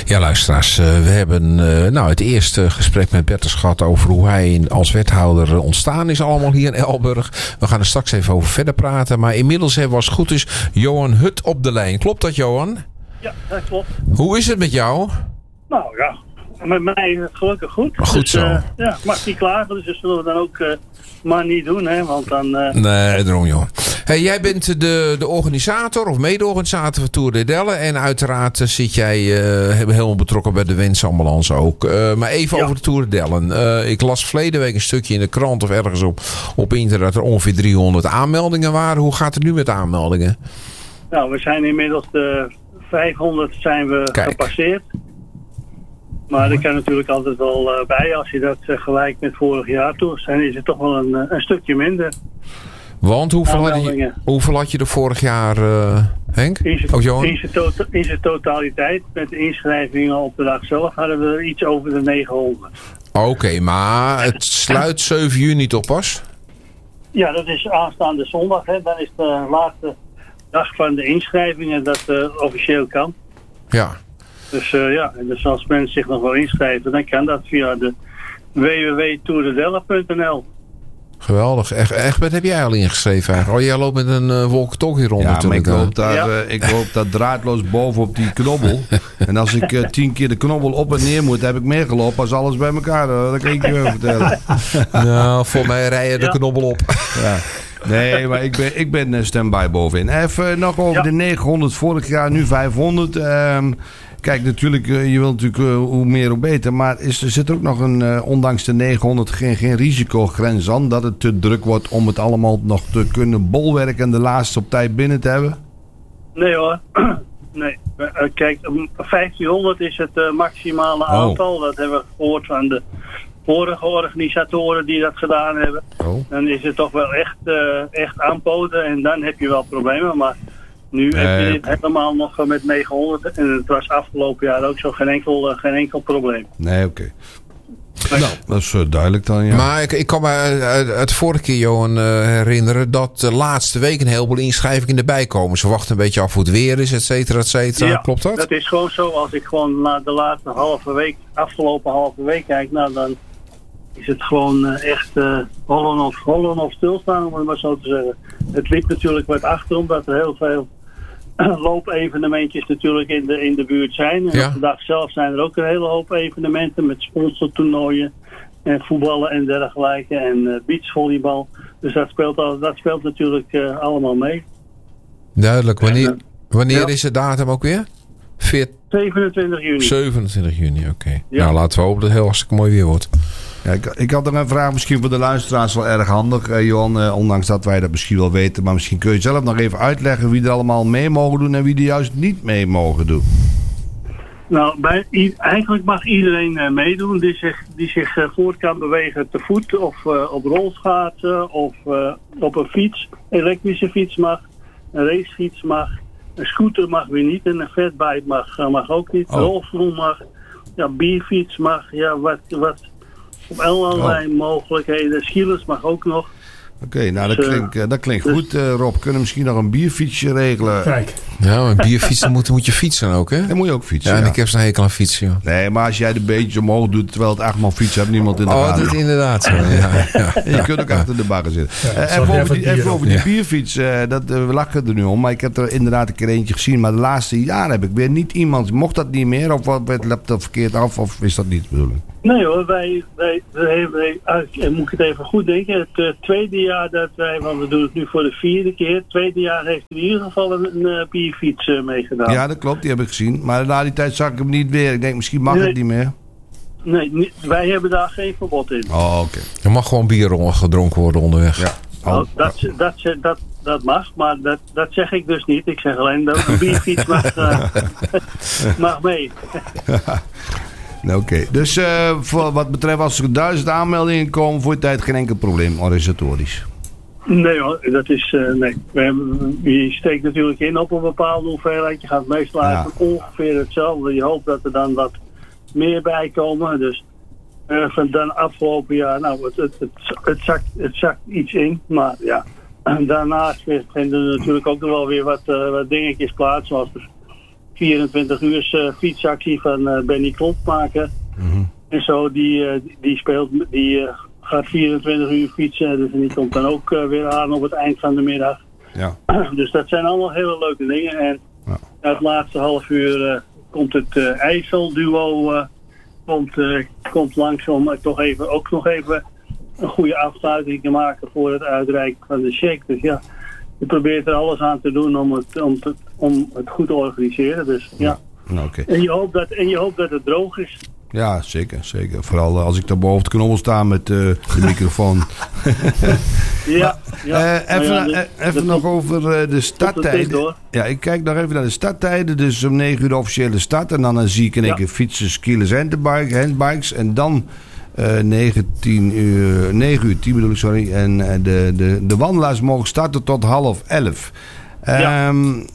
Ja, luisteraars, we hebben het eerste gesprek met Bertus gehad over hoe hij als wethouder ontstaan is allemaal hier in Elburg. We gaan er straks even over verder praten. Maar inmiddels hebben we als het goed is Johan Hut op de lijn. Klopt dat, Johan? Ja, dat klopt. Hoe is het met jou? Nou ja, met mij gelukkig goed. Goed dus, zo. mag niet klagen, dus dat zullen we dan ook maar niet doen, hè, want dan... Nee, daarom joh. Hey, jij bent de organisator of mede-organisator van Tour de Delle en uiteraard zit jij helemaal betrokken bij de wensambulance ook. Maar even over de Tour de Delle. Ik las verleden week een stukje in de krant of ergens op internet dat er ongeveer 300 aanmeldingen waren. Hoe gaat het nu met de aanmeldingen? Nou, we zijn inmiddels de 500 zijn we gepasseerd. Maar er kan natuurlijk altijd wel bij, als je dat vergelijkt met vorig jaar toe, is het toch wel een stukje minder. Want hoeveel had je er vorig jaar, Henk? In zijn totaliteit, met de inschrijvingen op de dag zelf, hadden we er iets over de 900. Oké, maar het sluit 7 juni toch pas? Ja, dat is aanstaande zondag. Hè. Dan is de laatste dag van de inschrijvingen dat officieel kan. Ja. Dus als mensen zich nog wel inschrijven, dan kan dat via de www.tourdedelle.nl. Geweldig. Egbert, heb jij al ingeschreven eigenlijk? Oh, jij loopt met een walkie-talkie rond natuurlijk. Maar ik loop daar draadloos bovenop die knobbel. En als ik 10 keer de knobbel op en neer moet, heb ik meer gelopen als alles bij elkaar. Dat kan ik je wel vertellen. Nou, voor mij rij je de knobbel op. Ja. Nee, maar ik ben stand-by bovenin. Even nog over de 900 vorig jaar, nu 500. Kijk, natuurlijk, je wilt natuurlijk hoe meer hoe beter. Maar er zit ook nog ondanks de 900 geen risicogrens aan? Dat het te druk wordt om het allemaal nog te kunnen bolwerken en de laatste op tijd binnen te hebben? Nee hoor. Nee. Kijk, 1500 is het maximale aantal. Dat hebben we gehoord van de vorige organisatoren die dat gedaan hebben. Dan is het toch wel echt aanpoten en dan heb je wel problemen. Maar nu heb je dit helemaal nog met 900 en het was afgelopen jaar ook zo geen enkel probleem. Nee, oké. Nou, dat is duidelijk dan, ja. Maar ik kan me uit de vorige keer, Johan, herinneren dat de laatste week een heleboel inschrijvingen erbij komen. Ze wachten een beetje af hoe het weer is, et cetera, et cetera. Ja, klopt dat? Dat is gewoon zo. Als ik gewoon naar de laatste afgelopen halve week kijk, nou dan is het gewoon echt hollen of stilstaan, om het maar zo te zeggen. Het liep natuurlijk wat achter, omdat er heel veel loopevenementjes natuurlijk in de buurt zijn. En op de dag zelf zijn er ook een hele hoop evenementen met sponsortoernooien en voetballen en dergelijke en beachvolleybal. Dus dat speelt natuurlijk allemaal mee. Duidelijk. Wanneer is de datum ook weer? 27 juni. 27 juni, oké. Ja. Nou, laten we hopen dat het heel hartstikke mooi weer wordt. Ja, ik had nog een vraag misschien voor de luisteraars wel erg handig, Johan. Ondanks dat wij dat misschien wel weten. Maar misschien kun je zelf nog even uitleggen wie er allemaal mee mogen doen en wie er juist niet mee mogen doen. Nou, eigenlijk mag iedereen meedoen die zich voort kan bewegen te voet of op rolschaatsen of op een fiets. Elektrische fiets mag, een racefiets mag, een scooter mag weer niet en een fatbike mag ook niet. Een rolstoel mag, bierfiets mag, wat op allerlei mogelijkheden. Schielers mag ook nog. Oké, nou dat klinkt goed, Rob. Kunnen we misschien nog een bierfietsje regelen? Kijk. Ja, een bierfiets, moet je fietsen ook, hè? Dan moet je ook fietsen. Ja, en ik heb zo'n hekel aan fietsen, joh. Nee, maar als jij de beentjes omhoog doet terwijl het 8 man fietsen hebt, niemand in de gaten. Oh, dat is inderdaad zo. Je kunt ook achter de bagger zitten. Even over die bierfiets, we lachen er nu om, maar ik heb er inderdaad een keer eentje gezien. Maar de laatste jaren heb ik weer niet iemand. Mocht dat niet meer? Of werd dat verkeerd af? Of is dat niet de bedoeling? Nee hoor, wij moet ik het even goed denken. Het tweede jaar dat wij, want we doen het nu voor de 4e keer. Het tweede jaar heeft in ieder geval een bierfiets meegedaan. Ja, dat klopt, die heb ik gezien. Maar na die tijd zag ik hem niet weer. Ik denk, misschien mag het niet meer. Nee, wij hebben daar geen verbod in. Oh, oké. Er mag gewoon bier gedronken worden onderweg. Ja. Nou, dat mag, maar dat zeg ik dus niet. Ik zeg alleen dat een bierfiets mag mee. Oké, dus voor wat betreft als er 1000 aanmeldingen komen voor je tijd geen enkel probleem organisatorisch? Nee hoor, dat is nee. Je steekt natuurlijk in op een bepaalde hoeveelheid. Je gaat meestal eigenlijk ongeveer hetzelfde. Je hoopt dat er dan wat meer bij komen. Dus van dan afgelopen jaar, nou het zakt iets in. Maar ja, daarnaast vinden er natuurlijk ook nog wel weer wat dingetjes plaats. Zoals 24 uur fietsactie van Benny Klomp maken. En zo, die gaat 24 uur fietsen. Dus die komt dan ook weer aan op het eind van de middag. Ja. Dus dat zijn allemaal hele leuke dingen. En het laatste half uur komt het IJsselduo komt langs om ook nog even een goede afsluiting te maken voor het uitreiken van de cheque. Dus ja, je probeert er alles aan te doen om het goed te organiseren. Dus ja. Okay. En je hoopt dat het droog is. Ja, zeker. Vooral als ik daar boven de knobbel sta met de microfoon. Even nog over de starttijden. Ja, ik kijk nog even naar de starttijden. Dus om 9 uur de officiële start. En dan zie ik in één keer fietsen, skielers, handbikes. En dan 9 uur 10 bedoel ik, sorry. En de wandelaars mogen starten tot 10:30.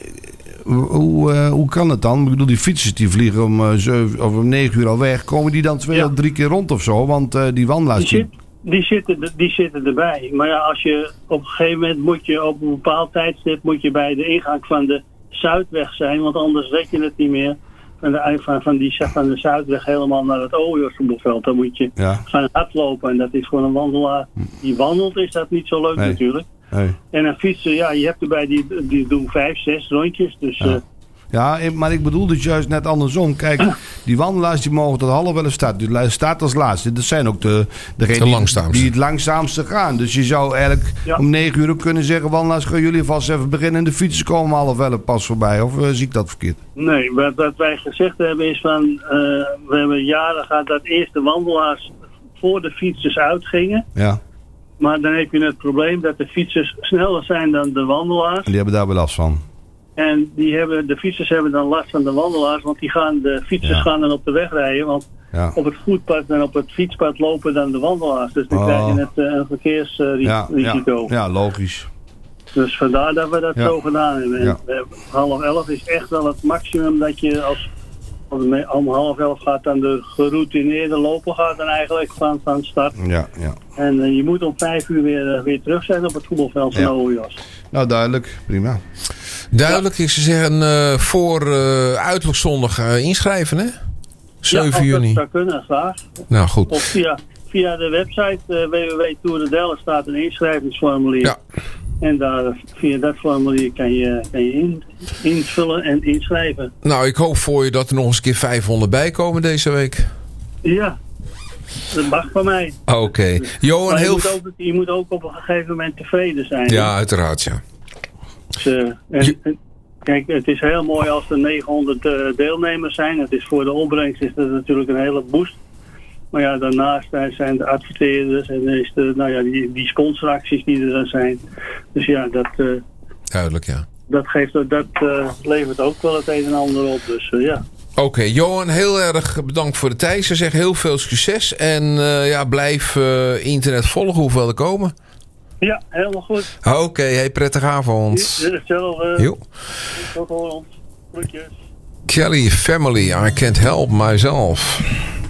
Hoe kan het dan? Ik bedoel, die fietsers die vliegen om 9 uur al weg. Komen die dan 2 of 3 keer rond of zo? Want die wandelaars... Die zitten erbij. Maar ja, als je op een gegeven moment moet je op een bepaald tijdstip bij de ingang van de Zuidweg zijn. Want anders red je het niet meer. Van de Zuidweg helemaal naar het Ooijorsenveld. Dan moet je gaan hardlopen. En dat is gewoon een wandelaar. Die wandelt is dat niet zo leuk natuurlijk. Nee. En een fietser, je hebt erbij die doen 5, 6 rondjes. Dus, ja, maar ik bedoel dus juist net andersom. Kijk, die wandelaars die mogen tot 10:30 starten. Die start als laatste. Dat zijn ook degenen die het langzaamste gaan. Dus je zou eigenlijk om 9 uur ook kunnen zeggen... wandelaars, gaan jullie vast even beginnen... en de fietsers komen 10:30 pas voorbij. Of zie ik dat verkeerd? Nee, wat wij gezegd hebben is van... we hebben jaren gehad dat eerst de wandelaars voor de fietsers uitgingen. Ja. Maar dan heb je het probleem dat de fietsers sneller zijn dan de wandelaars. En die hebben daar wel last van. En de fietsers hebben dan last van de wandelaars, want de fietsers gaan dan op de weg rijden. Want op het voetpad en op het fietspad lopen dan de wandelaars. Dus dan krijg je een verkeersrisico. Ja, logisch. Dus vandaar dat we dat zo gedaan hebben. En 10:30 is echt wel het maximum dat je om 10:30 gaat dan de geroutineerde loper gaat dan eigenlijk van start. Ja. En je moet om 5 uur weer terug zijn op het voetbalveld van Ooijors. Nou, duidelijk. Prima. Duidelijk is ze zeggen voor uiterlijk zondag inschrijven, hè? 7 juni. Dat zou kunnen, graag. Nou, goed. Of via de website www.tourdedelle staat een inschrijvingsformulier. Ja. En via dat formulier kan je invullen en inschrijven. Nou, ik hoop voor je dat er nog eens een keer 500 bij komen deze week. Ja, dat mag van mij. Oké. Johan, je moet ook op een gegeven moment tevreden zijn. Ja, uiteraard, ja. Dus, kijk, het is heel mooi als er 900 deelnemers zijn. Het is voor de opbrengst is dat natuurlijk een hele boost. Maar ja, daarnaast zijn de adverteerders en is die sponsoracties die er dan zijn. Dus ja, dat... duidelijk, ja. Dat levert ook wel het een en ander op, dus ja. Oké, Johan, heel erg bedankt voor de tijd. Ze zeggen heel veel succes en blijf internet volgen hoeveel er komen. Ja, helemaal goed. Oké, prettige avond. Hetzelfde. Tot horens. Groetjes. Kelly Family, I can't help myself.